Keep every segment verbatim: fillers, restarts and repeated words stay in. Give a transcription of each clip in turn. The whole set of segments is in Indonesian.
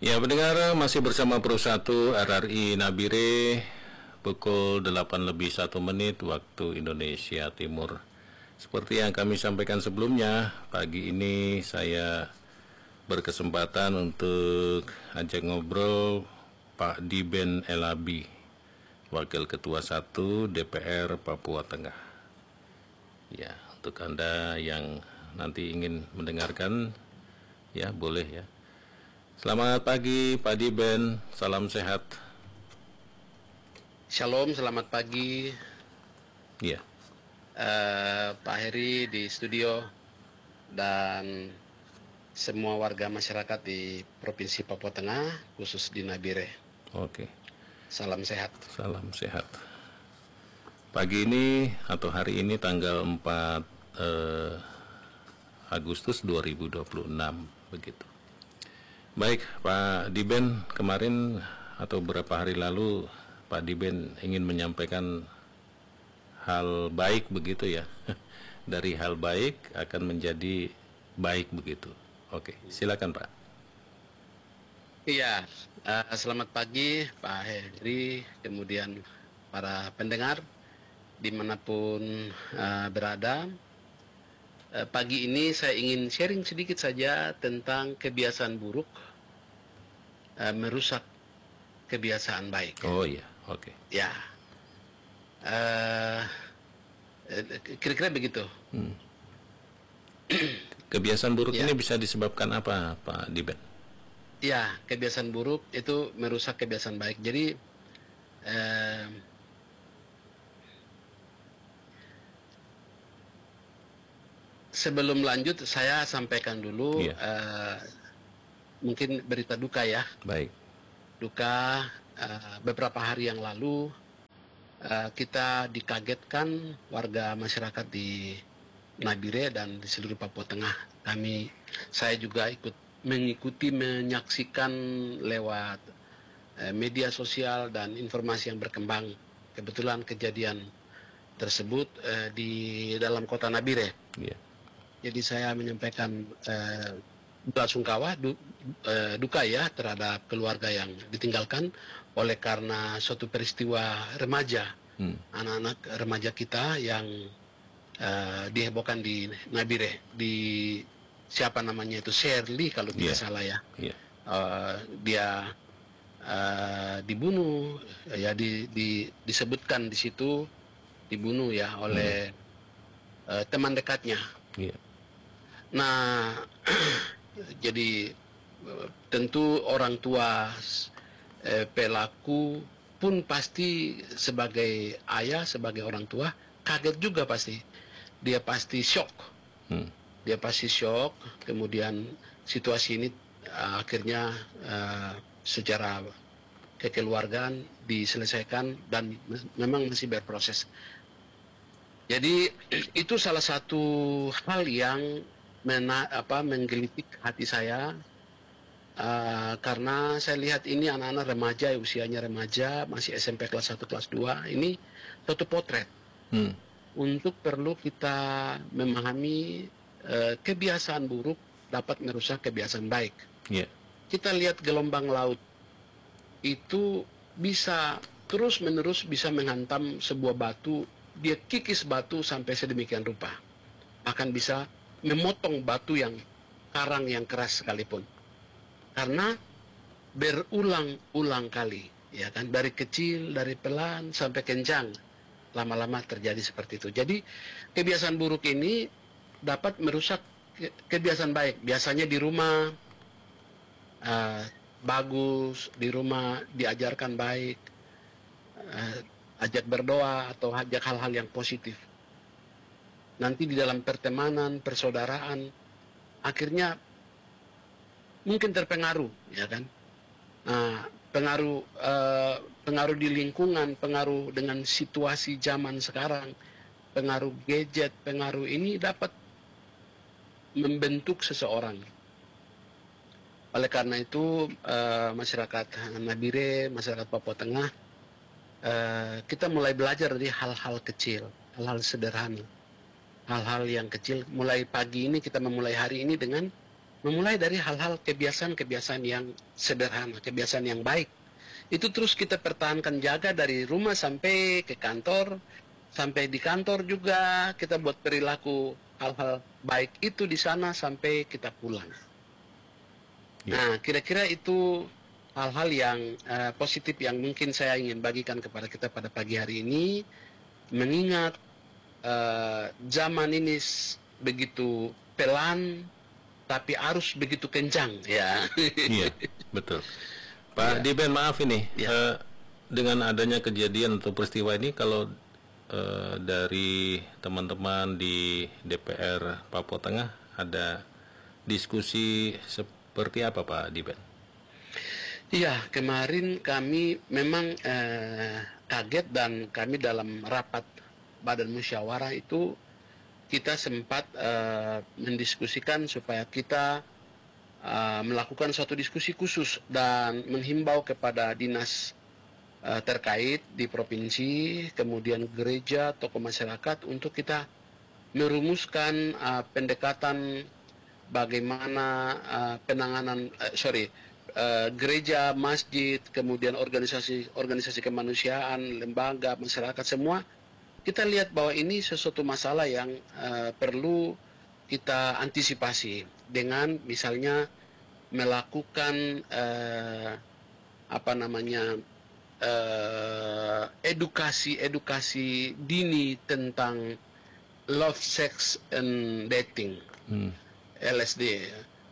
Ya, pendengar, masih bersama Pro satu R R I Nabire, pukul delapan lebih satu menit waktu Indonesia Timur. Seperti yang kami sampaikan sebelumnya, pagi ini saya berkesempatan untuk ajak ngobrol Pak Diben Elabi, Wakil Ketua satu D P R Papua Tengah. Ya, untuk Anda yang nanti ingin mendengarkan, ya boleh ya. Selamat pagi Pak Diben, salam sehat. Shalom, selamat pagi. Iya. Uh, Pak Heri di studio dan semua warga masyarakat di Provinsi Papua Tengah, khusus di Nabire. Oke. Salam sehat. Salam sehat. Pagi ini atau hari ini tanggal empat eh, Agustus dua ribu dua puluh enam begitu. Baik, Pak Diben, kemarin atau beberapa hari lalu Pak Diben ingin menyampaikan hal baik begitu ya. Dari hal baik akan menjadi baik begitu. Oke, silakan Pak. Iya, uh, selamat pagi Pak Heri, kemudian para pendengar dimanapun uh, berada. Uh, pagi ini saya ingin sharing sedikit saja tentang kebiasaan buruk uh, merusak kebiasaan baik. Oh iya, oke. Okay. Ya, uh, kira-kira begitu. Hmm. Kebiasaan buruk ya. ini bisa disebabkan apa, Pak Diben? Ya, kebiasaan buruk itu merusak kebiasaan baik. Jadi uh, sebelum lanjut, saya sampaikan dulu yeah. uh, mungkin berita duka ya. Baik. Duka uh, beberapa hari yang lalu uh, kita dikagetkan warga masyarakat di Nabire dan di seluruh Papua Tengah. Kami, saya juga ikut mengikuti, menyaksikan lewat uh, media sosial dan informasi yang berkembang. Kebetulan kejadian tersebut uh, di dalam kota Nabire. Yeah. Jadi saya menyampaikan eh, bela sungkawa, du, eh, duka ya terhadap keluarga yang ditinggalkan oleh karena suatu peristiwa remaja, anak-anak hmm. remaja kita yang eh, dihebohkan di Nabire, di siapa namanya itu Shirley kalau tidak yeah. salah ya, yeah. uh, dia uh, dibunuh, ya di, di, disebutkan di situ dibunuh ya oleh hmm. uh, teman dekatnya. Yeah. Nah, jadi tentu orang tua eh, pelaku pun pasti sebagai ayah, sebagai orang tua kaget juga pasti. Dia pasti shock. Hmm. Dia pasti shock. Kemudian situasi ini uh, akhirnya uh, secara kekeluargaan diselesaikan dan memang masih berproses. Jadi itu salah satu hal yang Mena, apa, menggelitik hati saya uh, karena saya lihat ini anak-anak remaja, usianya remaja, masih S M P kelas satu, kelas dua, ini suatu potret hmm. untuk perlu kita memahami uh, kebiasaan buruk dapat merusak kebiasaan baik. Yeah. Kita lihat gelombang laut itu bisa terus-menerus bisa menghantam sebuah batu, dia kikis batu sampai sedemikian rupa, bahkan bisa memotong batu yang karang yang keras sekalipun, karena berulang-ulang kali, ya kan, dari kecil, dari pelan sampai kencang, lama-lama terjadi seperti itu. Jadi kebiasaan buruk ini dapat merusak ke kebiasaan baik. Biasanya di rumah uh, bagus, di rumah diajarkan baik, uh, ajak berdoa atau ajak hal-hal yang positif. Nanti di dalam pertemanan, persaudaraan, akhirnya mungkin terpengaruh, ya kan? Nah, pengaruh eh, pengaruh di lingkungan, pengaruh dengan situasi zaman sekarang, pengaruh gadget, pengaruh ini dapat membentuk seseorang. Oleh karena itu, eh, masyarakat Nabire, masyarakat Papua Tengah, eh, kita mulai belajar dari hal-hal kecil, hal-hal sederhana. Hal-hal yang kecil, mulai pagi ini kita memulai hari ini dengan memulai dari hal-hal kebiasaan-kebiasaan yang sederhana, kebiasaan yang baik. Itu terus kita pertahankan, jaga dari rumah sampai ke kantor, sampai di kantor juga kita buat perilaku hal-hal baik itu di sana sampai kita pulang. Ya. Nah, kira-kira itu hal-hal yang uh, positif yang mungkin saya ingin bagikan kepada kita pada pagi hari ini, mengingat uh, zaman ini begitu pelan, tapi arus begitu kencang, ya. Iya, betul. Pak ya. Diben, maaf ini, ya. uh, dengan adanya kejadian atau peristiwa ini, kalau uh, dari teman-teman di D P R Papua Tengah ada diskusi seperti apa, Pak Diben? Iya, kemarin kami memang uh, kaget, dan kami dalam rapat Badan Musyawarah itu kita sempat uh, mendiskusikan supaya kita Uh, melakukan suatu diskusi khusus dan menghimbau kepada dinas uh, terkait di provinsi, kemudian gereja, tokoh masyarakat, untuk kita merumuskan uh, pendekatan bagaimana uh, penanganan, uh, sorry, uh, gereja, masjid, kemudian organisasi-organisasi kemanusiaan, lembaga, masyarakat, semua kita lihat bahwa ini sesuatu masalah yang uh, perlu kita antisipasi dengan misalnya melakukan uh, apa namanya uh, edukasi edukasi dini tentang love, sex, and dating, hmm. L S D.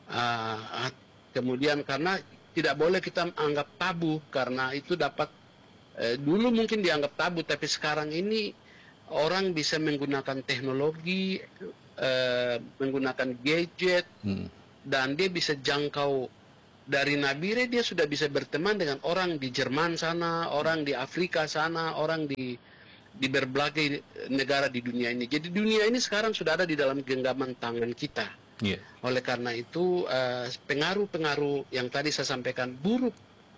Uh, kemudian karena tidak boleh kita anggap tabu, karena itu dapat uh, dulu mungkin dianggap tabu, tapi sekarang ini orang bisa menggunakan teknologi, Uh, menggunakan gadget, hmm. dan dia bisa jangkau dari Nabire, dia sudah bisa berteman dengan orang di Jerman sana, orang di Afrika sana, orang di di berbagai negara di dunia ini. Jadi dunia ini sekarang sudah ada di dalam genggaman tangan kita. Yeah. Oleh karena itu pengaruh-pengaruh uh, yang tadi saya sampaikan buruk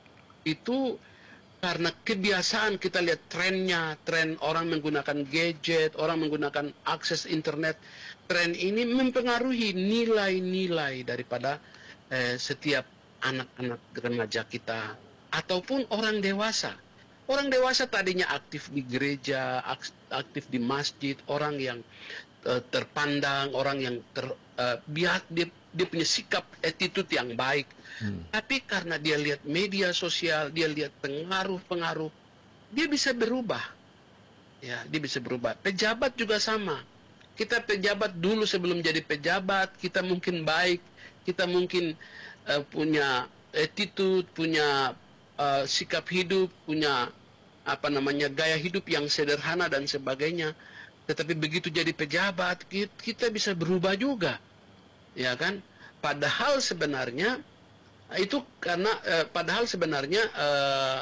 itu karena kebiasaan. Kita lihat trennya, tren orang menggunakan gadget, orang menggunakan akses internet. Tren ini mempengaruhi nilai-nilai daripada eh, setiap anak-anak remaja kita ataupun orang dewasa. Orang dewasa tadinya aktif di gereja, aktif di masjid, orang yang uh, terpandang, orang yang ter, uh, biar dia, dia punya sikap, attitude yang baik. Hmm. Tapi karena dia lihat media sosial, dia lihat pengaruh-pengaruh, dia bisa berubah. Ya, dia bisa berubah. Pejabat juga sama. Kita pejabat dulu sebelum jadi pejabat, kita mungkin baik, kita mungkin uh, punya attitude, punya uh, sikap hidup, punya apa namanya gaya hidup yang sederhana dan sebagainya. Tetapi begitu jadi pejabat, kita bisa berubah juga, ya kan? Padahal sebenarnya itu karena uh, padahal sebenarnya uh,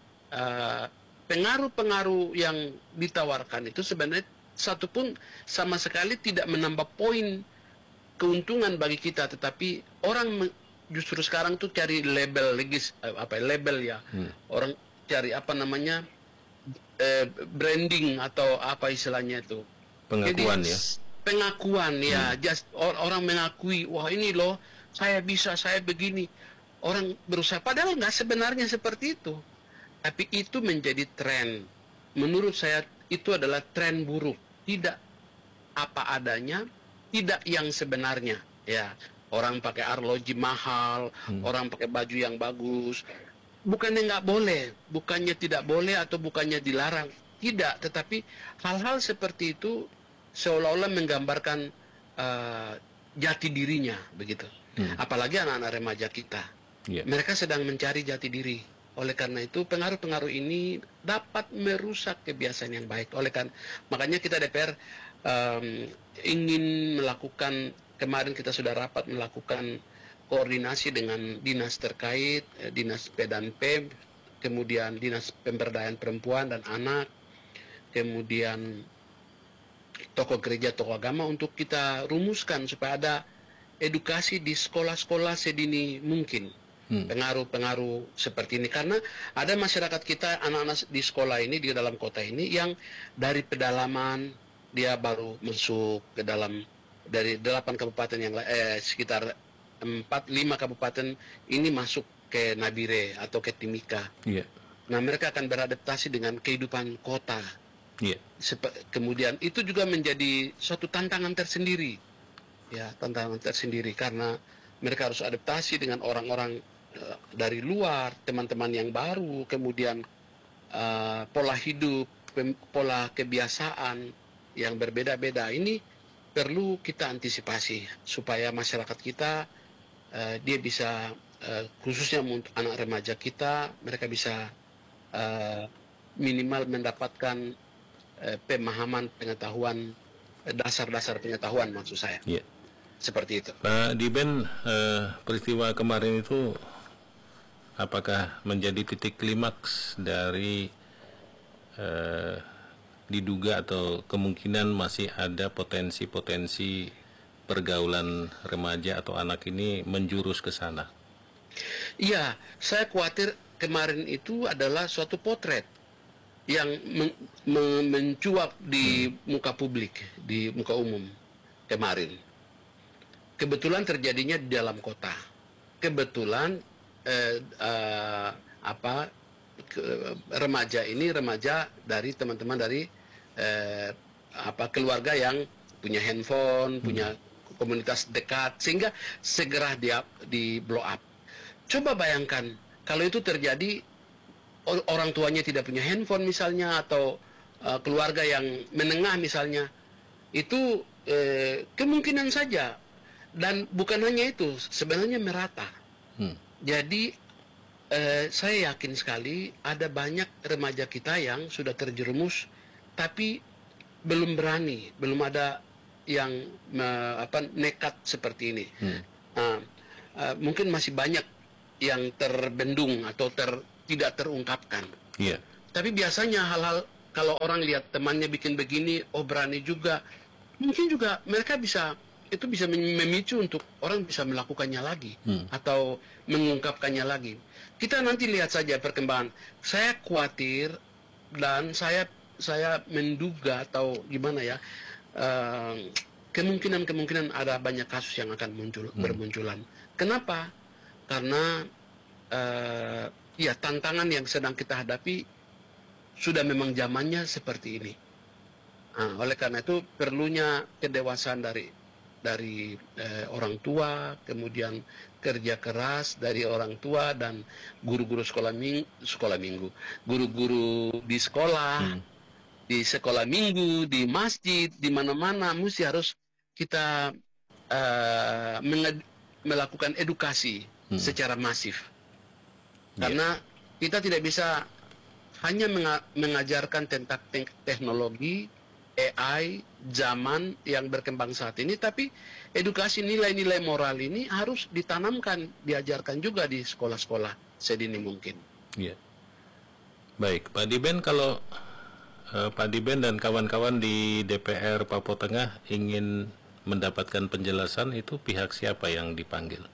uh, pengaruh-pengaruh yang ditawarkan itu sebenarnya satu pun sama sekali tidak menambah poin keuntungan bagi kita, tetapi orang justru sekarang tuh cari label legis apa label ya, hmm. orang cari apa namanya eh, branding atau apa istilahnya itu, pengakuan. Jadi, ya pengakuan hmm. ya just or, orang mengakui, wah ini loh saya bisa, saya begini, orang berusaha, padahal nggak sebenarnya seperti itu, tapi itu menjadi tren. Menurut saya itu adalah tren buruk, tidak apa adanya, tidak yang sebenarnya. Ya, orang pakai arloji mahal, hmm. orang pakai baju yang bagus, bukannya nggak boleh, bukannya tidak boleh atau bukannya dilarang, tidak. Tetapi hal-hal seperti itu seolah-olah menggambarkan uh, jati dirinya, begitu. Hmm. Apalagi anak-anak remaja kita, yeah. mereka sedang mencari jati diri. Oleh karena itu pengaruh-pengaruh ini dapat merusak kebiasaan yang baik. Oleh karena makanya kita D P R um, ingin melakukan, kemarin kita sudah rapat melakukan koordinasi dengan dinas terkait, dinas P dan P, kemudian dinas pemberdayaan perempuan dan anak, kemudian tokoh gereja, tokoh agama, untuk kita rumuskan supaya ada edukasi di sekolah-sekolah sedini mungkin. Pengaruh-pengaruh seperti ini, karena ada masyarakat kita, anak-anak di sekolah ini, di dalam kota ini, yang dari pedalaman dia baru masuk ke dalam, dari delapan kabupaten yang eh, sekitar empat lima kabupaten ini masuk ke Nabire atau ke Timika. Yeah. Nah, mereka akan beradaptasi dengan kehidupan kota. Yeah. Kemudian itu juga menjadi suatu tantangan tersendiri, ya, tantangan tersendiri karena mereka harus adaptasi dengan orang-orang uh, dari luar, teman-teman yang baru, kemudian uh, pola hidup, pola kebiasaan yang berbeda-beda. Ini perlu kita antisipasi supaya masyarakat kita uh, dia bisa uh, khususnya untuk anak remaja kita, mereka bisa uh, minimal mendapatkan uh, pemahaman, pengetahuan, dasar-dasar pengetahuan maksud saya. Yeah. Seperti itu. Pak Diben, uh, peristiwa kemarin itu apakah menjadi titik klimaks dari uh, diduga atau kemungkinan masih ada potensi-potensi pergaulan remaja atau anak ini menjurus ke sana? Iya, saya khawatir kemarin itu adalah suatu potret yang men men mencuat di hmm. muka publik, di muka umum kemarin. Kebetulan terjadinya di dalam kota. Kebetulan eh, eh, apa ke, remaja ini remaja dari teman-teman dari eh, apa keluarga yang punya handphone, hmm. punya komunitas dekat sehingga segera dia di blow up. Coba bayangkan kalau itu terjadi orang tuanya tidak punya handphone misalnya atau uh, keluarga yang menengah misalnya, itu eh, kemungkinan saja. Dan bukan hanya itu, sebenarnya merata. Hmm. Jadi eh, saya yakin sekali ada banyak remaja kita yang sudah terjerumus, tapi belum berani, belum ada yang me, apa, nekat seperti ini. Hmm. Nah, uh, mungkin masih banyak yang terbendung atau ter, tidak terungkapkan. Yeah. Tapi biasanya hal-hal kalau orang lihat temannya bikin begini, oh berani juga, mungkin juga mereka bisa itu bisa memicu untuk orang bisa melakukannya lagi hmm. atau mengungkapkannya lagi. Kita nanti lihat saja perkembangan. Saya khawatir dan saya saya menduga atau gimana ya, kemungkinan-kemungkinan uh, ada banyak kasus yang akan muncul hmm. bermunculan. Kenapa? Karena uh, ya tantangan yang sedang kita hadapi sudah memang zamannya seperti ini. Nah, oleh karena itu perlunya kedewasaan dari dari eh, orang tua, kemudian kerja keras dari orang tua dan guru-guru sekolah minggu, sekolah minggu, guru-guru di sekolah, hmm. di sekolah minggu, di masjid, di mana-mana mesti harus kita uh, melakukan edukasi hmm. secara masif, yeah. Karena kita tidak bisa hanya mengajarkan tentang teknologi A I zaman yang berkembang saat ini, tapi edukasi nilai-nilai moral ini harus ditanamkan, diajarkan juga di sekolah-sekolah sedini mungkin. Iya. Baik, Pak Diben, kalau uh, Pak Diben dan kawan-kawan di D P R Papua Tengah ingin mendapatkan penjelasan, itu pihak siapa yang dipanggil?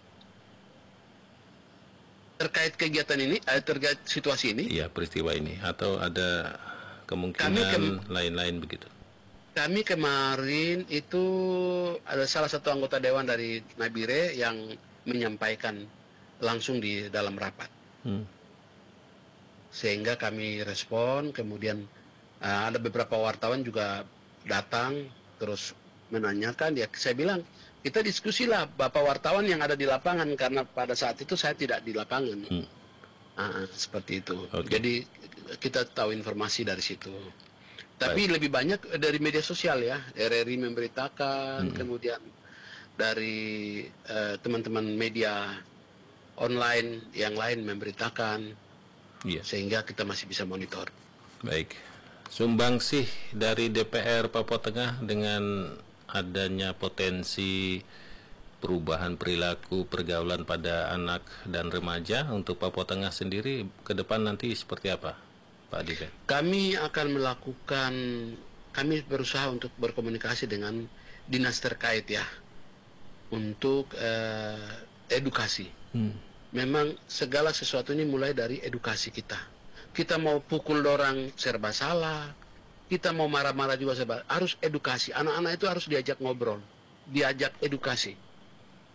Terkait kegiatan ini, eh, terkait situasi ini? Iya, peristiwa ini, atau ada kemungkinan lain-lain begitu? Kami kemarin itu ada salah satu anggota dewan dari Nabire yang menyampaikan langsung di dalam rapat. Hmm. Sehingga kami respon, kemudian uh, ada beberapa wartawan juga datang terus menanyakan. Ya, saya bilang kita diskusilah Bapak wartawan yang ada di lapangan, karena pada saat itu saya tidak di lapangan. Hmm. Uh, seperti itu. Okay. Jadi kita tahu informasi dari situ. Tapi Baik. lebih banyak dari media sosial ya, R R I memberitakan, hmm. kemudian dari teman-teman uh, media online yang lain memberitakan, yeah. Sehingga kita masih bisa monitor. Baik, sumbangsih dari D P R Papua Tengah dengan adanya potensi perubahan perilaku pergaulan pada anak dan remaja untuk Papua Tengah sendiri ke depan nanti seperti apa, Pak Diben? Kami akan melakukan, kami berusaha untuk berkomunikasi dengan dinas terkait ya, untuk uh, edukasi. Hmm. Memang segala sesuatu ini mulai dari edukasi kita. Kita mau pukul orang serba salah, kita mau marah-marah juga serba, harus edukasi. Anak-anak itu harus diajak ngobrol, diajak edukasi.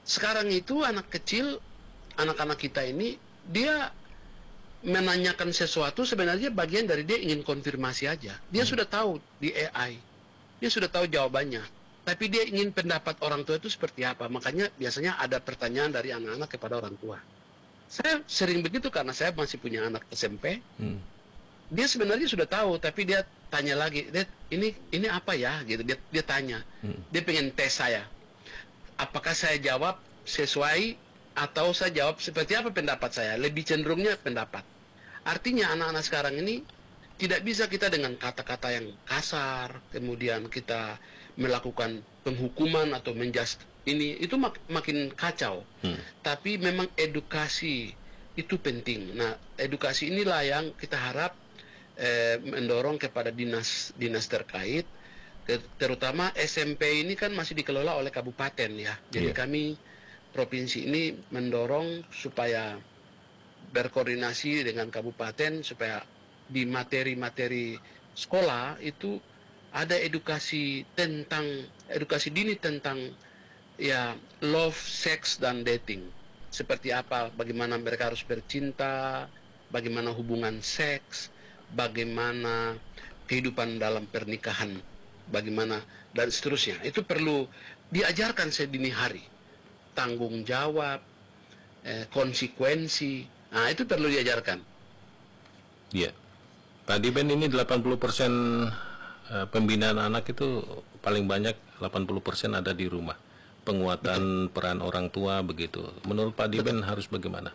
sekarang itu anak kecil, anak-anak kita ini, dia menanyakan sesuatu sebenarnya bagian dari dia ingin konfirmasi aja. Dia hmm. sudah tahu di A I, dia sudah tahu jawabannya. Tapi dia ingin pendapat orang tua itu seperti apa. Makanya biasanya ada pertanyaan dari anak-anak kepada orang tua. Saya sering begitu karena saya masih punya anak S M P. Hmm. Dia sebenarnya sudah tahu, tapi dia tanya lagi, dia, ini ini apa ya? Gitu. Dia dia tanya. Hmm. Dia pengen tes saya. Apakah saya jawab sesuai atau saya jawab seperti apa pendapat saya? Lebih cenderungnya pendapat. Artinya anak-anak sekarang ini tidak bisa kita dengan kata-kata yang kasar, kemudian kita melakukan penghukuman atau menjust ini, itu mak makin kacau. Hmm. Tapi memang edukasi itu penting. Nah, edukasi inilah yang kita harap eh, mendorong kepada dinas-dinas terkait, terutama S M P ini kan masih dikelola oleh kabupaten ya. Jadi yeah. kami provinsi ini mendorong supaya berkoordinasi dengan kabupaten supaya di materi-materi sekolah itu ada edukasi tentang edukasi dini tentang ya love, sex dan dating. Seperti apa, bagaimana mereka harus bercinta, bagaimana hubungan seks, bagaimana kehidupan dalam pernikahan, bagaimana dan seterusnya. Itu perlu diajarkan sedini hari. Tanggung jawab, eh, konsekuensi, nah itu perlu diajarkan. Iya. Pak Diben, ini delapan puluh persen pembinaan anak itu paling banyak delapan puluh persen ada di rumah. Penguatan Betul. peran orang tua begitu. Menurut Pak Diben Betul. harus bagaimana?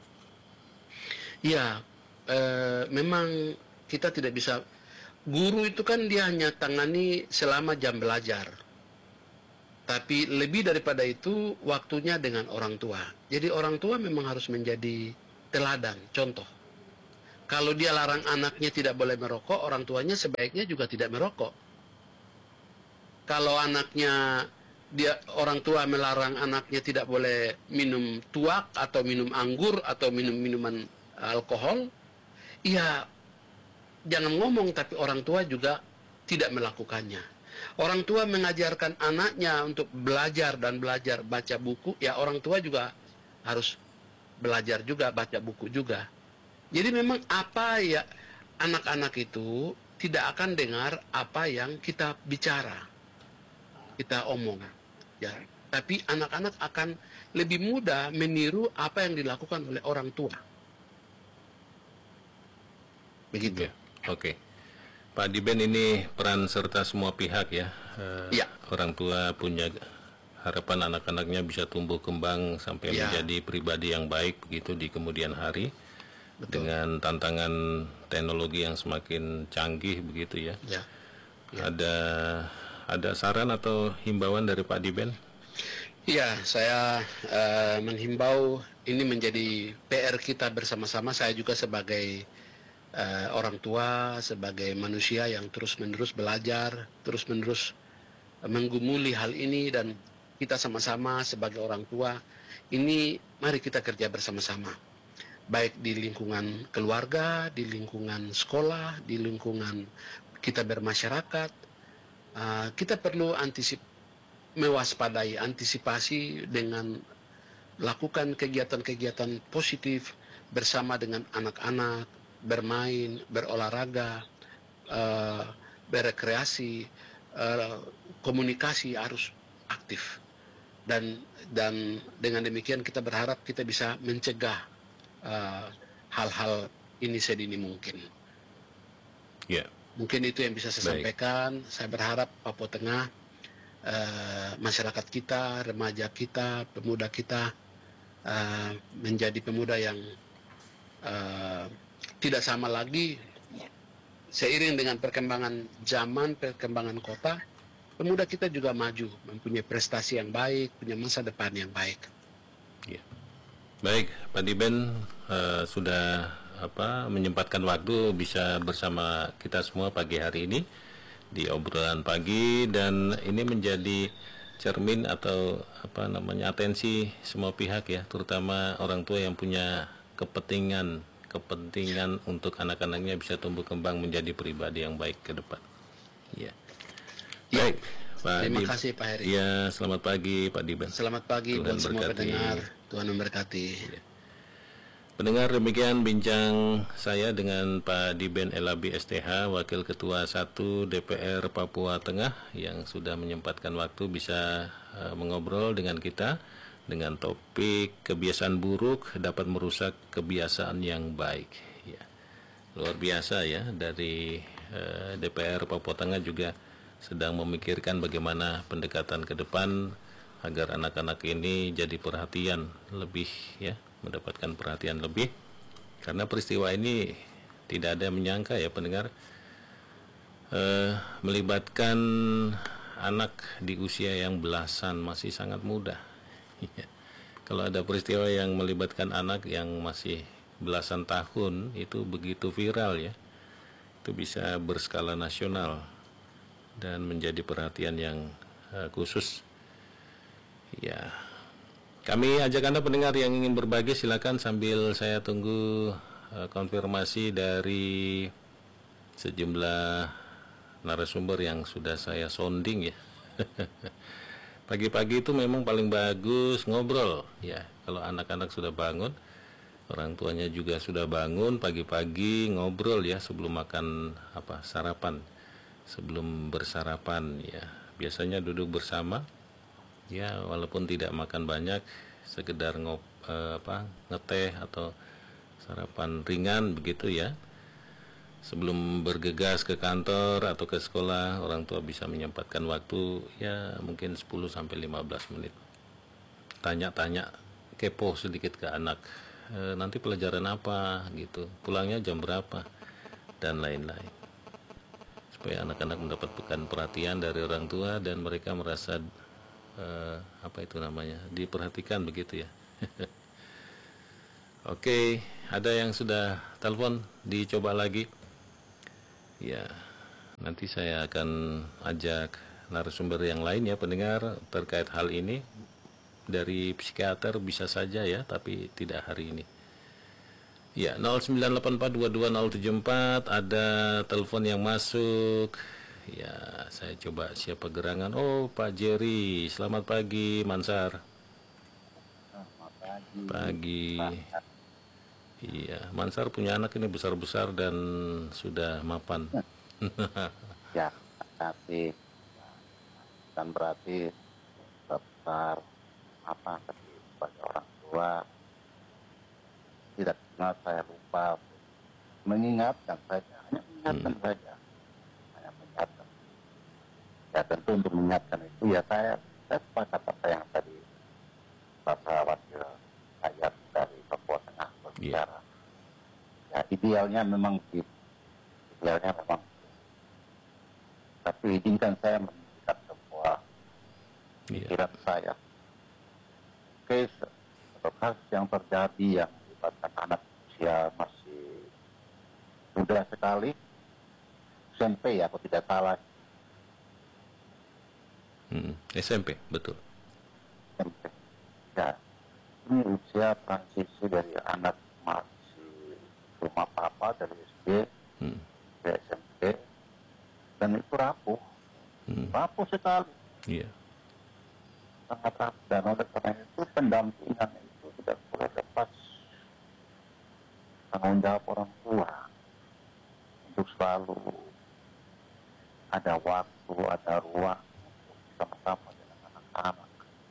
Ya, eh, memang kita tidak bisa. Guru itu kan dia hanya tangani selama jam belajar. Tapi lebih daripada itu waktunya dengan orang tua. Jadi orang tua memang harus menjadi teladan, contoh. Kalau dia larang anaknya tidak boleh merokok, orang tuanya sebaiknya juga tidak merokok. Kalau anaknya dia orang tua melarang anaknya tidak boleh minum tuak atau minum anggur atau minum minuman alkohol, ya jangan ngomong tapi orang tua juga tidak melakukannya. Orang tua mengajarkan anaknya untuk belajar dan belajar baca buku, ya orang tua juga harus belajar juga baca buku juga. Jadi memang apa ya, anak-anak itu tidak akan dengar apa yang kita bicara, kita omong, ya. Tapi anak-anak akan lebih mudah meniru apa yang dilakukan oleh orang tua. Begitu. Ya, oke. Pak Diben, ini peran serta semua pihak ya. Uh, ya. Orang tua punya harapan anak-anaknya bisa tumbuh kembang sampai ya. menjadi pribadi yang baik begitu di kemudian hari. Betul. Dengan tantangan teknologi yang semakin canggih begitu ya. Ya. Ya. Ada ada saran atau himbauan dari Pak Diben? Iya, saya uh, menghimbau ini menjadi P R kita bersama-sama. Saya juga sebagai uh, orang tua, sebagai manusia yang terus-menerus belajar, terus-menerus uh, menggumuli hal ini, dan kita sama-sama sebagai orang tua ini mari kita kerja bersama-sama. Baik di lingkungan keluarga, di lingkungan sekolah, di lingkungan kita bermasyarakat, uh, kita perlu antisip, mewaspadai, antisipasi dengan lakukan kegiatan-kegiatan positif bersama dengan anak-anak, bermain, berolahraga, uh, berekreasi, uh, komunikasi harus aktif, dan dan dengan demikian kita berharap kita bisa mencegah hal-hal uh, ini sedini mungkin. Yeah. Mungkin itu yang bisa saya Baik. sampaikan. Saya berharap Papua Tengah, uh, masyarakat kita, remaja kita, pemuda kita uh, menjadi pemuda yang uh, tidak sama lagi. Seiring dengan perkembangan zaman, perkembangan kota, pemuda kita juga maju, mempunyai prestasi yang baik, punya masa depan yang baik. Yeah. Baik, Pak Diben uh, sudah apa menyempatkan waktu bisa bersama kita semua pagi hari ini di obrolan pagi, dan ini menjadi cermin atau apa namanya atensi semua pihak ya, terutama orang tua yang punya kepentingan kepentingan untuk anak-anaknya bisa tumbuh kembang menjadi pribadi yang baik ke depan. Ya. Baik, Pak Terima Dib. kasih Pak Heri. Ya, selamat pagi Pak Diben. Selamat pagi Tuhan buat semua berkati. pendengar. Tuhan memberkati. Ya. Pendengar, demikian bincang saya dengan Pak Diben Elabi S T H, Wakil Ketua satu D P R Papua Tengah, yang sudah menyempatkan waktu bisa uh, mengobrol dengan kita dengan topik kebiasaan buruk dapat merusak kebiasaan yang baik. Ya. Luar biasa ya, dari uh, D P R Papua Tengah juga sedang memikirkan bagaimana pendekatan ke depan agar anak-anak ini jadi perhatian lebih ya, mendapatkan perhatian lebih, karena peristiwa ini tidak ada yang menyangka ya pendengar, eh, melibatkan anak di usia yang belasan, masih sangat muda. Kalau ada peristiwa yang melibatkan anak yang masih belasan tahun, itu begitu viral ya, itu bisa berskala nasional dan menjadi perhatian yang uh, khusus ya. Kami ajak Anda pendengar yang ingin berbagi, silakan sambil saya tunggu uh, konfirmasi dari sejumlah narasumber yang sudah saya sounding ya. Pagi-pagi itu memang paling bagus ngobrol ya, kalau anak-anak sudah bangun, orang tuanya juga sudah bangun, pagi-pagi ngobrol ya sebelum makan apa sarapan, sebelum bersarapan ya, biasanya duduk bersama ya, walaupun tidak makan banyak, sekedar ngop eh, apa ngeteh atau sarapan ringan begitu ya, sebelum bergegas ke kantor atau ke sekolah. Orang tua bisa menyempatkan waktu ya mungkin sepuluh sampai lima belas menit, tanya-tanya, kepo sedikit ke anak, e, nanti pelajaran apa gitu, pulangnya jam berapa, dan lain-lain, supaya anak-anak mendapatkan perhatian dari orang tua dan mereka merasa Uh, apa itu namanya, diperhatikan begitu ya. Oke, ada yang sudah telepon, dicoba lagi ya. Nanti saya akan ajak narasumber yang lain ya pendengar terkait hal ini, dari psikiater bisa saja ya, tapi tidak hari ini ya. Nol sembilan delapan empat dua dua nol tujuh empat, ada telepon yang masuk ya. Saya coba siapa gerangan. Oh, Pak Jerry, selamat pagi Mansar. Selamat pagi. Pagi. Iya, Mansar punya anak ini besar-besar dan sudah mapan. Ya, tapi kan berarti besar apa tadi sebagai orang tua tidak pernah saya lupa mengingatkan saja, hanya mengingatkan Hmm. saja. Ya tentu untuk mengingatkan itu ya saya saya sepakat apa yang tadi Bapak Wakil Rakyat dari Papua Tengah berbicara. Yeah. Ya idealnya memang begitu, idealnya memang. Tapi izinkan saya menunjukkan sebuah pikiran yeah. saya. Case atau kasus yang terjadi yang melibatkan anak usia masih muda sekali, S M P ya, aku tidak salah. Hmm, S M P, betul. S M P. Ya, ini usia transisi dari anak masih rumah papa dari S D hmm. ke S M P, dan itu rapuh, hmm. rapuh sekali. Iya. Sangat rapuh, dan oleh karena itu pendampingan itu tidak boleh lepas tanggung jawab orang tua untuk selalu ada waktu, ada ruang sama-sama dengan anak-anak.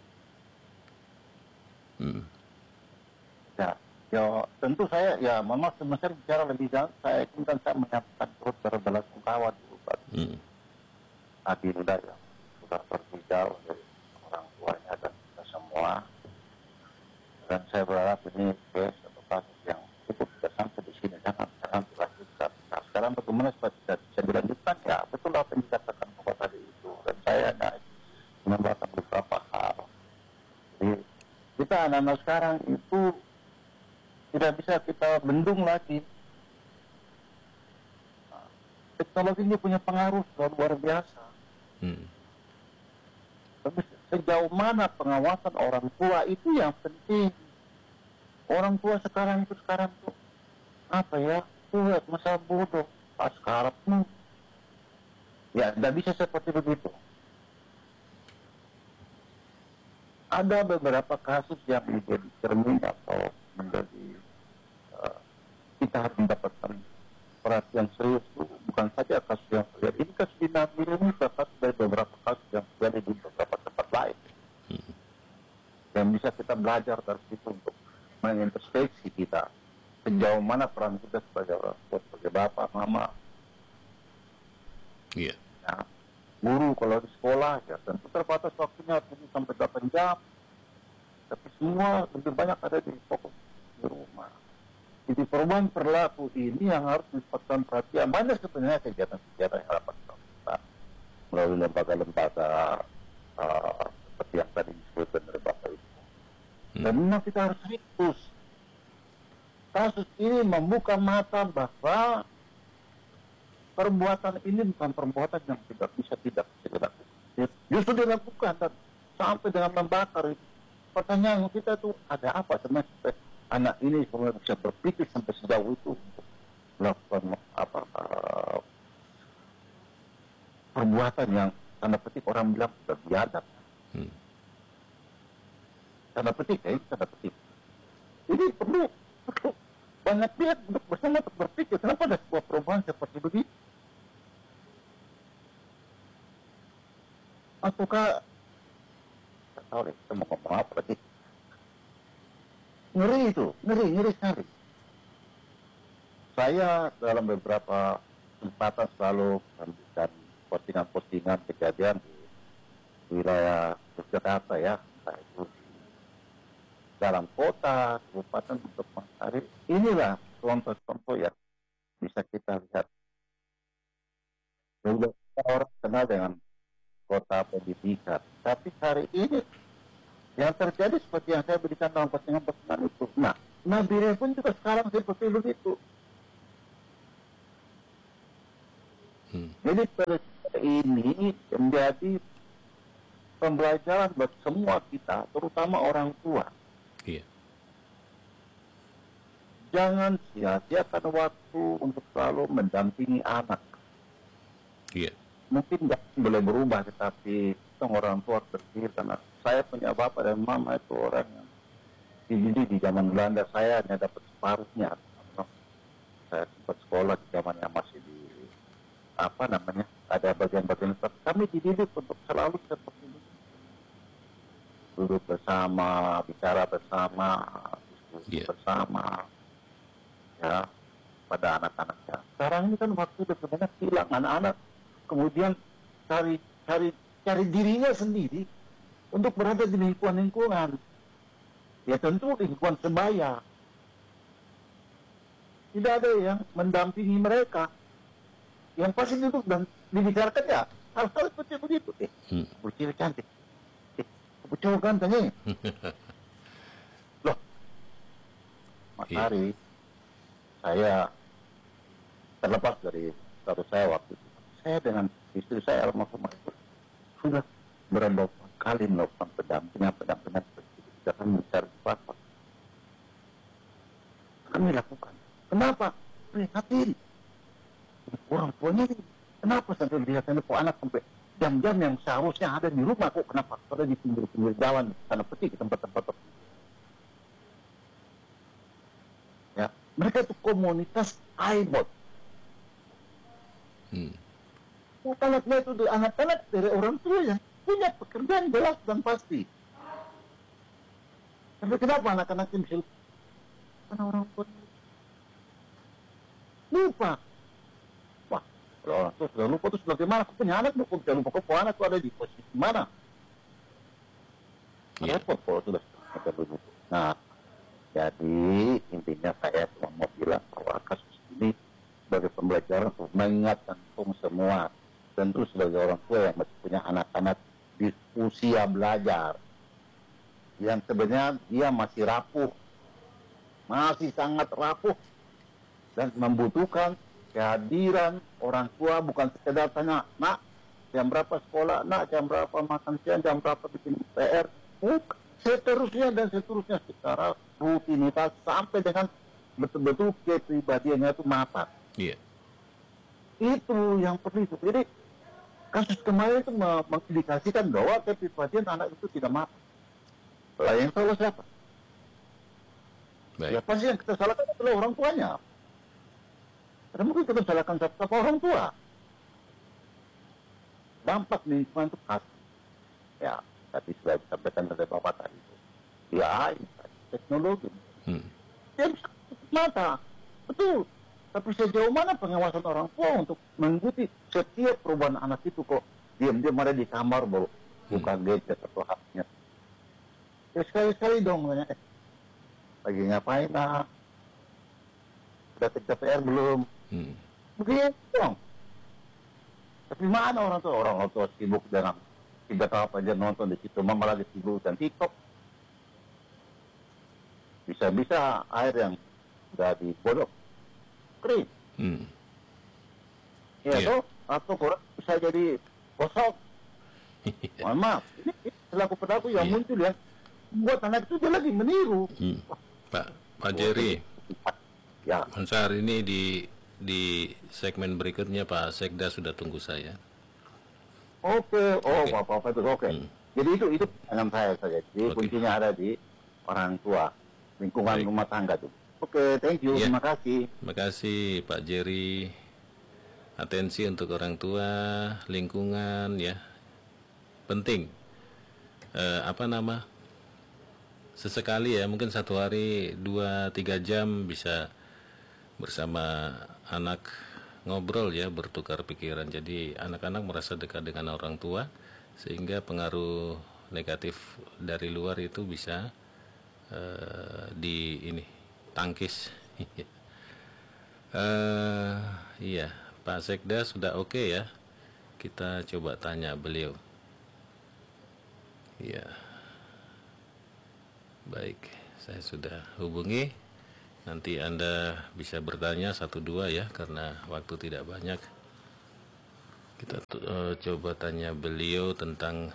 Hmm. Ya, ya tentu saya ya memang semestinya bicara lebih jauh. Saya ingin saya menyampaikan turut berbelasungkawa dulu bagi hmm. Adinda yang sudah pergi jauh dari orang tuanya dan kita semua. Dan saya berharap ini case atau kasus yang cukup tidak sampai di sini, jangan jangan dilanjutkan. Nah, sekarang bagaimana supaya tidak bisa dilanjutkan? Ya betul apa yang dikatakan Bapak tadi itu, dan saya hanya menambahkan beberapa hal. Jadi kita anak-anak sekarang itu tidak bisa kita bendung lagi. Nah, teknologi ini punya pengaruh luar biasa. Hmm. Tapi sejauh mana pengawasan orang tua itu yang penting. Orang tua sekarang itu sekarang tuh apa ya? Tuh masa bodoh. Pas sekarang hmm. ya tidak bisa seperti begitu. ada beberapa kasus yang menjadi cermin atau menjadi uh, kita harus mendapatkan perhatian serius itu bukan saja kasus yang terjadi. Ini kasus di Nabire ini dapat dari beberapa kasus yang terjadi di beberapa tempat lain. Hmm. Yang bisa kita belajar dari situ untuk mengintrospeksi kita. Sejauh mana peran kita sebagai orang tua, sebagai bapak, mama. Iya. Yeah. Ya, guru kalau di sekolah ya tentu terbatas waktunya tujuh sampai delapan jam. Tapi semua lebih banyak ada di fokus di rumah. Jadi perubahan perilaku ini yang harus mendapatkan perhatian. Banyak sebenarnya kegiatan-kegiatan yang dapat kita melalui lembaga-lembaga uh, seperti yang tadi disebutkan dari Bapak itu. Hmm. Dan memang kita harus serius. Kasus ini membuka mata bahwa perbuatan ini bukan perbuatan yang tidak bisa tidak bisa dilakukan. Justru dilakukan dan sampai dengan membakar. Pertanyaan kita itu ada apa sebenarnya supaya anak ini sebenarnya bisa berpikir sampai sejauh itu untuk melakukan apa uh, perbuatan yang tanda petik orang bilang sudah biadab. Hmm. Tanda petik ya, tanda petik. Ini perlu, perlu banyak pihak untuk bersama untuk berpikir kenapa ada sebuah perubahan seperti begitu. Ataukah tak tahu deh, kita mau ngomong apa lagi. Ngeri itu, ngeri, ngeri sekali. Saya dalam beberapa kesempatan selalu memberikan postingan-postingan kejadian di wilayah Yogyakarta ya, entah itu di dalam kota, kabupaten untuk mencari. Inilah contoh-contoh yang bisa kita lihat. Sudah orang kenal dengan kota pendidikan, tapi hari ini yang terjadi seperti yang saya berikan dalam postingan-postingan itu. Nah, Nabire pun juga sekarang seperti begitu. Hmm. Jadi ini menjadi pembelajaran buat semua kita, terutama orang tua. Iya. Jangan sia-siakan waktu untuk selalu mendampingi anak. Iya. Mungkin nggak boleh berubah, tetapi orang tua berpikir karena saya punya bapak dan mama itu orang yang dididik di zaman Belanda. Saya hanya dapat separuhnya. Saya sempat sekolah di zaman yang masih di apa namanya ada bagian-bagian seperti kami dididik untuk selalu seperti ini, duduk bersama, bicara bersama, diskusi yeah. bersama, ya pada anak-anaknya. Sekarang ini kan waktu itu sebenarnya hilang anak-anak, kemudian cari cari cari dirinya sendiri untuk berada di lingkungan-lingkungan. Ya tentu lingkungan sebaya. Tidak ada yang mendampingi mereka. Yang pasti duduk dan dibicarakan ya hal-hal seperti begitu. Eh, hmm. Bucil cantik. Eh, bucil ganteng eh. Loh, Mas yeah. Hari, saya terlepas dari status saya waktu itu. Saya dengan istri saya almarhumah itu sudah berapa kali melakukan pendampingan pendampingan kita akan mencari bapak. Kami lakukan. Kenapa? Prihatin. Orang tuanya ini kenapa sampai lihat ini kok anak sampai jam-jam yang seharusnya ada di rumah kok kenapa ada di pinggir-pinggir jalan sana petik di tempat-tempat tertentu. Ya, mereka itu komunitas iBot. Hmm. Anak-anaknya itu anak-anak dari orang tua yang punya pekerjaan jelas dan pasti. Tapi kenapa anak-anak ini bisa karena orang tua lupa. Wah, kalau orang tua sudah lupa itu bagaimana? Aku punya anak, aku bisa lupa kok anak itu ada di posisi mana? Yeah. Repot kalau sudah ada begitu. Nah, jadi intinya saya cuma mau bilang bahwa kasus ini sebagai pembelajaran untuk mengingatkan semua, tentu sebagai orang tua yang masih punya anak-anak di usia belajar, yang sebenarnya dia masih rapuh, masih sangat rapuh, dan membutuhkan kehadiran orang tua, bukan sekedar tanya, nak, jam berapa sekolah, nak, jam berapa makan siang, jam berapa bikin P R, bukan, seterusnya dan seterusnya secara rutinitas sampai dengan betul-betul kepribadiannya itu matang. Iya. Itu yang perlu itu. Jadi kasus kemarin itu mengindikasikan bahwa kepribadian anak itu tidak matang. Lah yang salah siapa? Baik. Ya pasti yang kita salahkan adalah orang tuanya. Karena mungkin kita salahkan siapa orang tua. Dampak lingkungan itu pasti. Ya, tadi sudah disampaikan oleh Bapak tadi. Ya, teknologi. Hmm. Dia bisa mata. Betul. Tapi sejauh mana pengawasan orang tua untuk mengikuti setiap perubahan anak itu kok diam-diam ada di kamar baru buka hmm. gadget atau H P-nya. Ya sekali-sekali dong nanya, eh, lagi ngapain nak? Sudah kerja P R belum? Hmm. Begitu dong. Tapi mana orang tua? Orang tua sibuk dengan tidak tahu apa aja nonton di situ, mama lagi sibuk dan TikTok. Bisa-bisa air yang sudah dibodok kering. Hmm. Ya yeah. Toh, atau kurang bisa jadi gosok. Mohon maaf, ini selaku pelaku yang yeah. muncul ya, buat anak itu dia lagi meniru. Hmm. Pak Pak Jerry, ya. Ansar ini di di segmen berikutnya Pak Sekda sudah tunggu saya. Oke, oh okay. Bapak itu oke. Okay. Hmm. Jadi itu itu dengan saya saja. Jadi okay. kuncinya ada di orang tua, lingkungan Baik. rumah tangga tuh. Oke, okay, thank you, ya. Terima kasih. Terima kasih Pak Jerry. Atensi untuk orang tua, lingkungan ya, penting. Eh, apa nama? Sesekali ya, mungkin satu hari dua tiga jam bisa bersama anak ngobrol ya, bertukar pikiran. Jadi anak-anak merasa dekat dengan orang tua, sehingga pengaruh negatif dari luar itu bisa uh, di ini tangkis. uh, iya, Pak Sekda sudah oke okay ya. Kita coba tanya beliau. Iya. Baik, saya sudah hubungi. Nanti Anda bisa bertanya satu dua ya, karena waktu tidak banyak. Kita uh, coba tanya beliau tentang.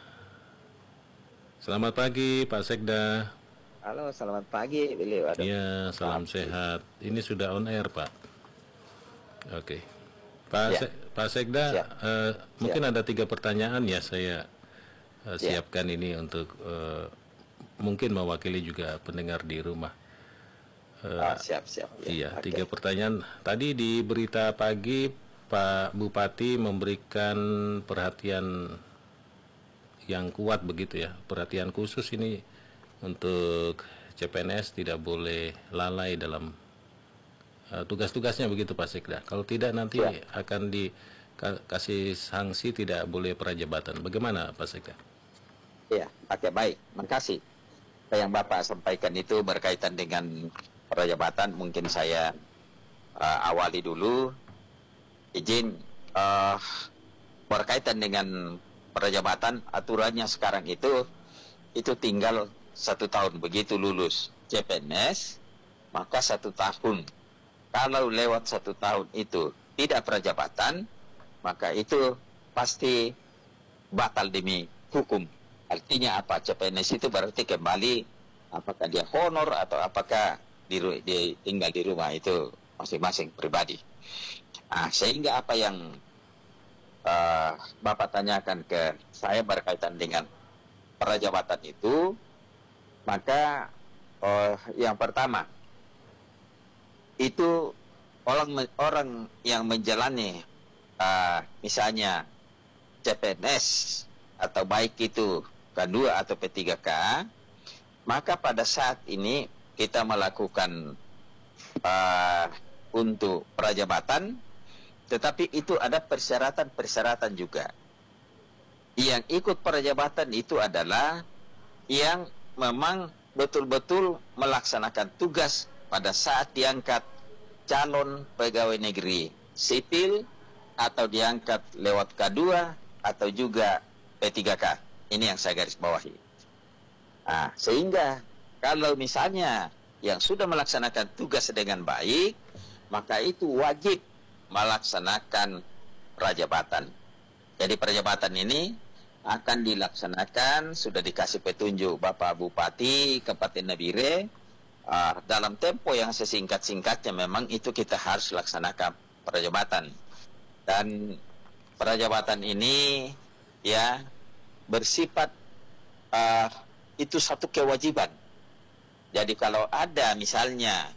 Selamat pagi Pak Sekda. Halo, selamat pagi beliau. Iya, salam pagi. Sehat. Ini sudah on air Pak. Oke, Pak ya. Se Pak Sekda, uh, mungkin ada tiga pertanyaan ya saya uh, siapkan ya. Ini untuk uh, mungkin mewakili juga pendengar di rumah. Uh, ah, siap siap. Ya. Iya, okay. Tiga pertanyaan. Tadi di berita pagi Pak Bupati memberikan perhatian yang kuat begitu ya, perhatian khusus ini untuk C P N S tidak boleh lalai dalam uh, tugas-tugasnya begitu Pak Sekda. Kalau tidak nanti ya. akan dikasih sanksi tidak boleh prajabatan. Bagaimana Pak Sekda? Iya, oke okay, baik, makasih. Yang Bapak sampaikan itu berkaitan dengan prajabatan, mungkin saya uh, awali dulu. Izin uh, berkaitan dengan prajabatan, aturannya sekarang itu itu tinggal satu tahun begitu lulus C P N S, maka satu tahun. Kalau lewat satu tahun itu tidak prajabatan, maka itu pasti batal demi hukum. Artinya apa? C P N S itu berarti kembali, apakah dia honor atau apakah di, di, tinggal di rumah, itu masing-masing pribadi. Nah, sehingga apa yang uh, Bapak tanyakan ke saya berkaitan dengan prajabatan itu, maka uh, yang pertama itu orang orang yang menjalani uh, misalnya C P N S atau baik itu K dua atau P tiga K, maka pada saat ini kita melakukan uh, untuk prajabatan, tetapi itu ada persyaratan-persyaratan juga. Yang ikut prajabatan itu adalah yang memang betul-betul melaksanakan tugas pada saat diangkat calon pegawai negeri sipil atau diangkat lewat K dua atau juga P tiga K. Ini yang saya garis bawahi. Nah, sehingga kalau misalnya yang sudah melaksanakan tugas dengan baik, maka itu wajib melaksanakan prajabatan. Jadi prajabatan ini akan dilaksanakan, sudah dikasih petunjuk Bapak Bupati Kabupaten Nabire, uh, dalam tempo yang sesingkat-singkatnya memang itu kita harus laksanakan prajabatan. Dan prajabatan ini ya bersifat uh, itu satu kewajiban. Jadi kalau ada misalnya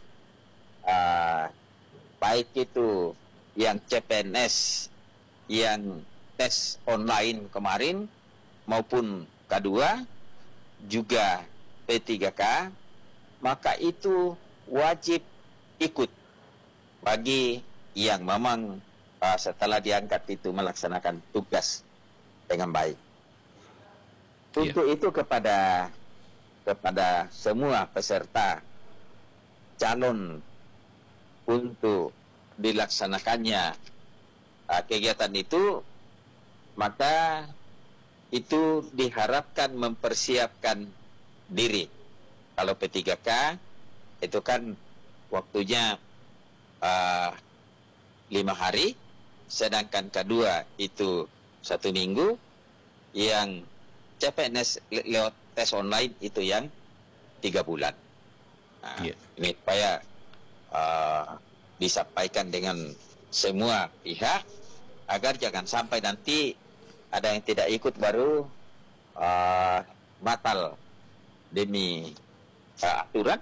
uh, baik itu yang C P N S yang tes online kemarin maupun K dua juga P tiga K, maka itu wajib ikut bagi yang memang uh, setelah diangkat itu melaksanakan tugas dengan baik. Untuk yeah. itu kepada kepada semua peserta calon untuk dilaksanakannya uh, kegiatan itu, maka itu diharapkan mempersiapkan diri. Kalau P tiga K itu kan waktunya uh, lima hari, sedangkan K dua itu satu minggu, yang C P N S le lewat tes online itu yang tiga bulan. Nah, yeah. Ini supaya uh, disampaikan dengan semua pihak agar jangan sampai nanti ada yang tidak ikut baru uh, batal demi uh, aturan.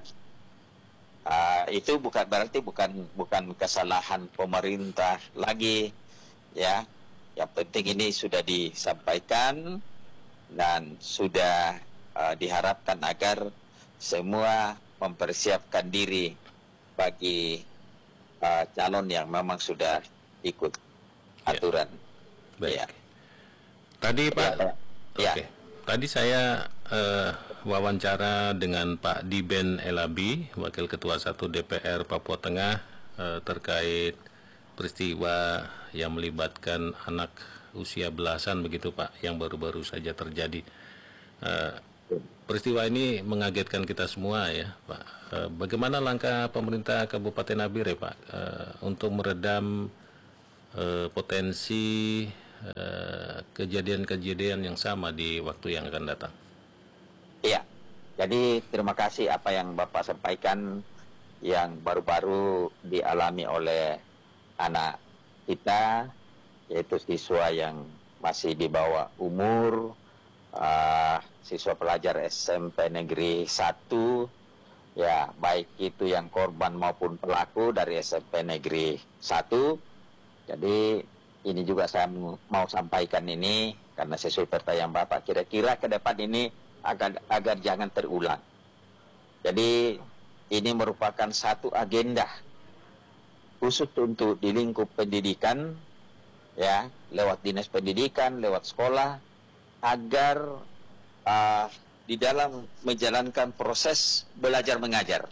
Uh, itu bukan berarti bukan bukan kesalahan pemerintah lagi, ya. Yang penting ini sudah disampaikan dan sudah uh, diharapkan agar semua mempersiapkan diri bagi uh, calon yang memang sudah ikut aturan. Ya. Baik. Ya. Tadi Pak, ya, ya. Oke. Tadi saya uh, wawancara dengan Pak Diben Elabi, Wakil Ketua satu D P R Papua Tengah, uh, terkait peristiwa yang melibatkan anak usia belasan begitu Pak, yang baru-baru saja terjadi. Uh, peristiwa ini mengagetkan kita semua ya Pak. Uh, bagaimana langkah pemerintah Kabupaten Nabire Pak uh, untuk meredam uh, potensi kejadian-kejadian yang sama di waktu yang akan datang? Iya, jadi terima kasih apa yang Bapak sampaikan yang baru-baru dialami oleh anak kita, yaitu siswa yang masih di bawah umur, uh, siswa pelajar S M P Negeri satu, ya baik itu yang korban maupun pelaku dari S M P Negeri satu. Jadi ini juga saya mau sampaikan ini karena sesuai pertanyaan Bapak, kira-kira ke depan ini agar agar jangan terulang. Jadi ini merupakan satu agenda khusus untuk di lingkup pendidikan, ya, lewat dinas pendidikan, lewat sekolah, agar uh, di dalam menjalankan proses belajar mengajar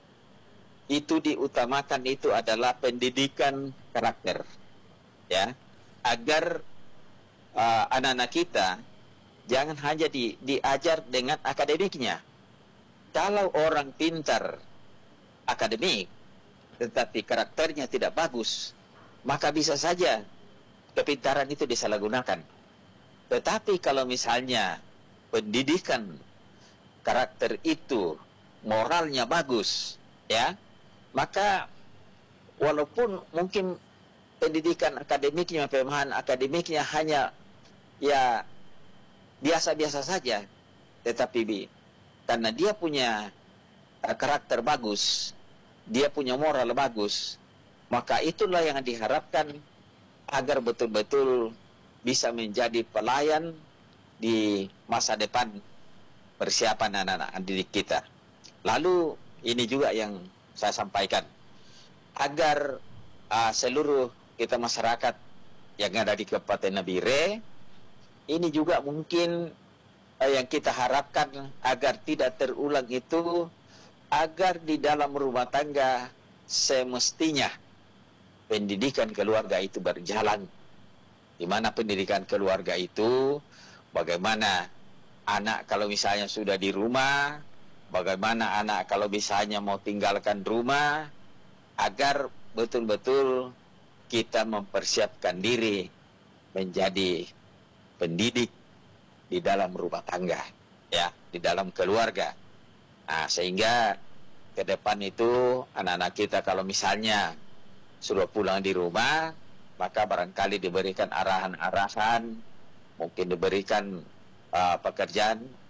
itu diutamakan itu adalah pendidikan karakter, ya, agar anak-anak uh, kita jangan hanya di, diajar dengan akademiknya. Kalau orang pintar akademik tetapi karakternya tidak bagus, maka bisa saja kepintaran itu disalahgunakan. Tetapi kalau misalnya pendidikan karakter itu moralnya bagus, ya, maka walaupun mungkin pendidikan akademiknya, pemahaman akademiknya hanya ya biasa-biasa saja, tetapi karena dia punya uh, karakter bagus, dia punya moral bagus, maka itulah yang diharapkan agar betul-betul bisa menjadi pelayan di masa depan persiapan anak-anak didik kita. Lalu ini juga yang saya sampaikan, agar uh, seluruh kita masyarakat yang ada di Kabupaten Nabire ini juga mungkin eh, yang kita harapkan agar tidak terulang itu, agar di dalam rumah tangga semestinya pendidikan keluarga itu berjalan. Di mana pendidikan keluarga itu, bagaimana anak kalau misalnya sudah di rumah, bagaimana anak kalau misalnya mau tinggalkan rumah, agar betul-betul kita mempersiapkan diri menjadi pendidik di dalam rumah tangga, ya, di dalam keluarga. Nah, sehingga ke depan itu anak-anak kita kalau misalnya sudah pulang di rumah, maka barangkali diberikan arahan-arahan, mungkin diberikan uh, pekerjaan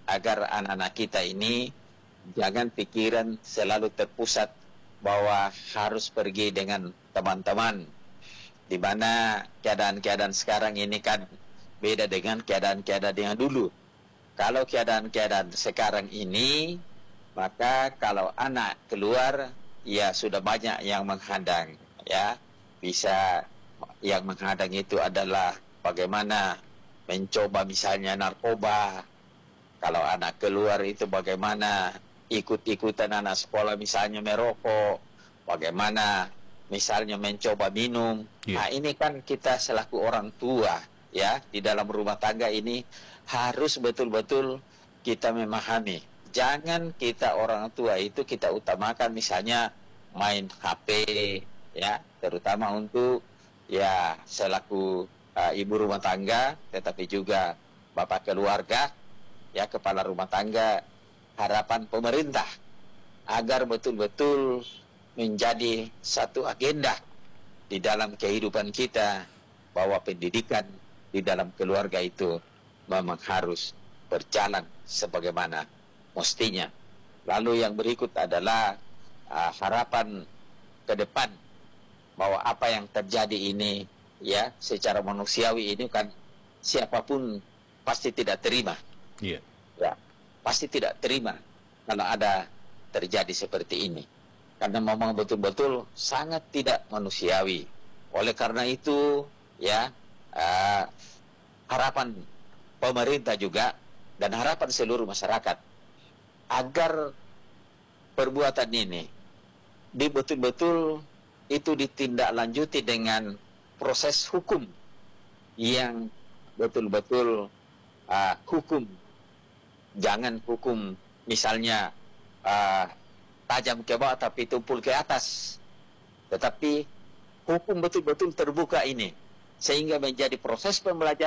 agar anak-anak kita ini jangan pikiran selalu terpusat bahwa harus pergi dengan teman-teman, di mana keadaan-keadaan sekarang ini kan beda dengan keadaan-keadaan yang dulu. Kalau keadaan-keadaan sekarang ini, maka kalau anak keluar, ya sudah banyak yang menghadang, ya. Bisa yang menghadang itu adalah bagaimana mencoba misalnya narkoba. Kalau anak keluar itu bagaimana ikut-ikutan anak sekolah misalnya merokok, bagaimana misalnya mencoba minum. Yeah. Nah, ini kan kita selaku orang tua, ya, di dalam rumah tangga ini harus betul-betul kita memahami. Jangan kita orang tua itu kita utamakan misalnya main H P, ya, terutama untuk ya selaku uh, ibu rumah tangga, tetapi juga bapak keluarga, ya, kepala rumah tangga. Harapan pemerintah agar betul-betul menjadi satu agenda di dalam kehidupan kita, bahwa pendidikan di dalam keluarga itu memang harus berjalan sebagaimana mestinya. Lalu yang berikut adalah uh, harapan ke depan, bahwa apa yang terjadi ini, ya, secara manusiawi ini kan siapapun pasti tidak terima. Iya. Ya, pasti tidak terima kalau ada terjadi seperti ini. Karena memang betul-betul sangat tidak manusiawi. Oleh karena itu, ya, uh, harapan pemerintah juga dan harapan seluruh masyarakat agar perbuatan ini di betul-betul itu ditindaklanjuti dengan proses hukum yang betul-betul uh, hukum. Jangan hukum misalnya uh, tajam ke bawah tapi tumpul ke atas, tetapi hukum betul-betul terbuka ini sehingga menjadi proses pembelajaran